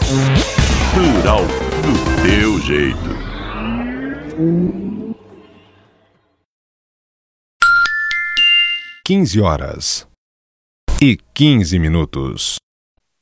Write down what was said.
Plural do teu jeito. 15 horas e 15 minutos.